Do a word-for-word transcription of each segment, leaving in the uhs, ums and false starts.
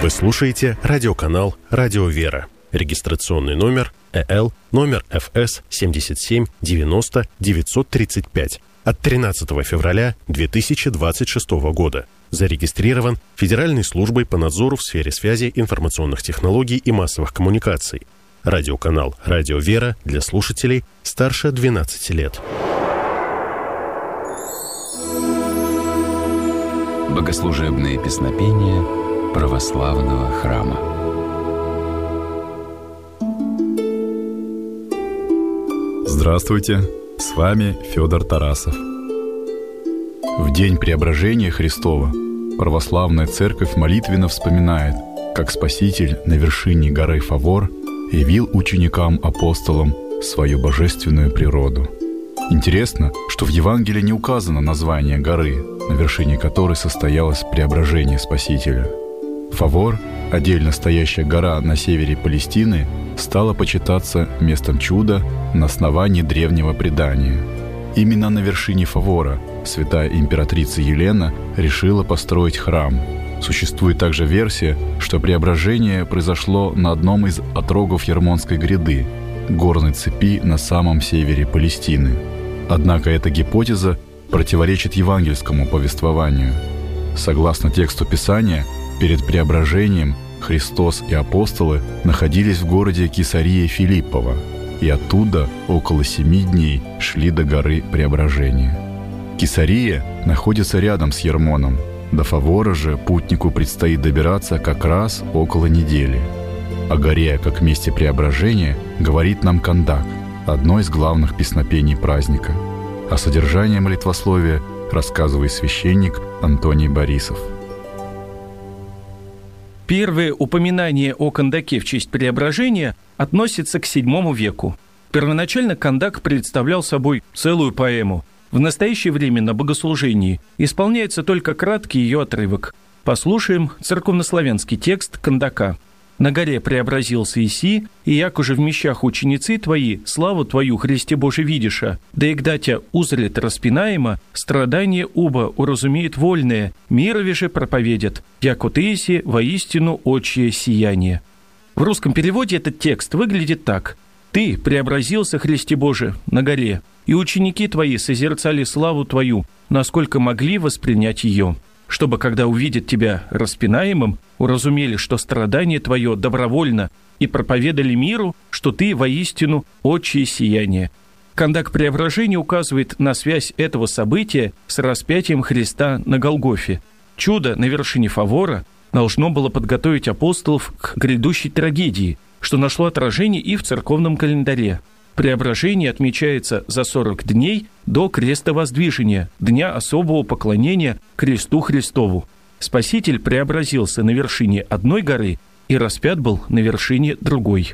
Вы слушаете радиоканал «Радио Вера». Регистрационный номер э эл, номер эф эс семьдесят семь девяносто девятьсот тридцать пять от тринадцатого февраля две тысячи двадцать шестого года. Зарегистрирован Федеральной службой по надзору в сфере связи, информационных технологий и массовых коммуникаций. Радиоканал «Радио Вера» для слушателей старше двенадцати лет. Богослужебные песнопения православного храма. Здравствуйте, с вами Федор Тарасов. В день Преображения Христова православная церковь молитвенно вспоминает, как Спаситель на вершине горы Фавор явил ученикам-апостолам свою божественную природу. Интересно, что в Евангелии не указано название горы, на вершине которой состоялось преображение Спасителя. Фавор, отдельно стоящая гора на севере Палестины, стала почитаться местом чуда на основании древнего предания. Именно на вершине Фавора святая императрица Елена решила построить храм. Существует также версия, что преображение произошло на одном из отрогов Ермонской гряды, горной цепи на самом севере Палестины. Однако эта гипотеза противоречит евангельскому повествованию. Согласно тексту Писания, перед преображением Христос и апостолы находились в городе Кесария Филиппова, и оттуда около семи дней шли до горы Преображения. Кесария находится рядом с Ермоном. До Фавора же путнику предстоит добираться как раз около недели. О горе как месте преображения говорит нам Кандак, одно из главных песнопений праздника. О содержании молитвословия рассказывает священник Антоний Борисов. Первое упоминание о Кандаке в честь преображения относится к седьмому веку. Первоначально Кандак представлял собой целую поэму. В настоящее время на богослужении исполняется только краткий ее отрывок. Послушаем церковнославянский текст Кандака. «На горе преобразился Иси, и як уже в мещах ученицы твои, славу твою, Христе Боже, видиша, да и гдатя узрит распинаемо, страдание уба уразумеет вольное, мирови же проповедят, яко ты Иси воистину отчие сияние». В русском переводе этот текст выглядит так: «Ты преобразился, Христе Боже, на горе, и ученики твои созерцали славу твою, насколько могли воспринять ее, чтобы, когда увидят тебя распинаемым, уразумели, что страдание твое добровольно, и проповедали миру, что ты воистину отчие сияние». Кандак преображения указывает на связь этого события с распятием Христа на Голгофе. Чудо на вершине Фавора должно было подготовить апостолов к грядущей трагедии, что нашло отражение и в церковном календаре. Преображение отмечается за сорок дней до крестовоздвижения, дня особого поклонения кресту Христову. Спаситель преобразился на вершине одной горы и распят был на вершине другой.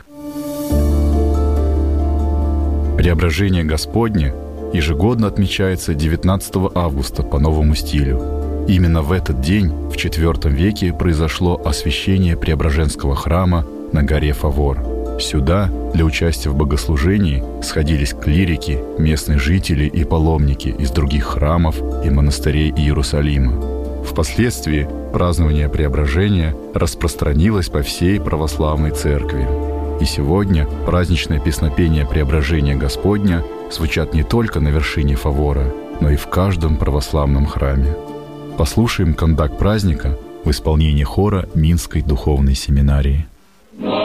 Преображение Господне ежегодно отмечается девятнадцатого августа по новому стилю. Именно в этот день, в четвёртом веке, произошло освящение Преображенского храма на горе Фавор. Сюда для участия в богослужении сходились клирики, местные жители и паломники из других храмов и монастырей Иерусалима. Впоследствии празднование Преображения распространилось по всей православной церкви. И сегодня праздничное песнопение Преображения Господня звучат не только на вершине Фавора, но и в каждом православном храме. Послушаем кандак праздника в исполнении хора Минской духовной семинарии.